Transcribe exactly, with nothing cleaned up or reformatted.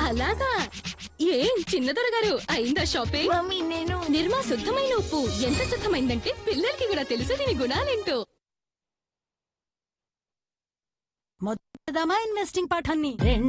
అలాగా ఏం చిన్నదొర గారు అయిందా షాపింగ్? మమ్మీ నేను నిర్మా శుద్ధమైన ఉప్పు ఎంత శుద్ధమైందంటే పిల్లలకి కూడా తెలుసు దీని గుణాలేంటో. మొదటమా ఇన్వెస్టింగ్ పాఠాన్ని